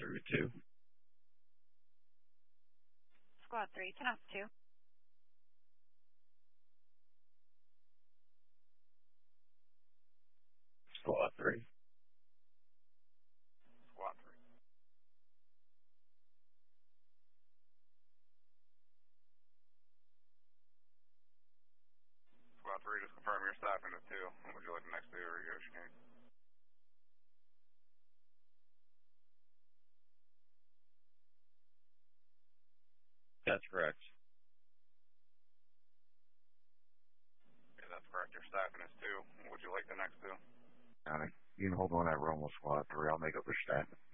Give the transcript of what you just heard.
through 2. Squad 3, 10 off 2. Squad 3. Squad 3. Squad 3, just confirm your staffing is 2. When would you like the next 2 or your chicane? That's correct. Yeah, that's correct. Your staffing is 2. When would you like the next 2? You can hold on that room with Squad 3. I'll make up the staffing.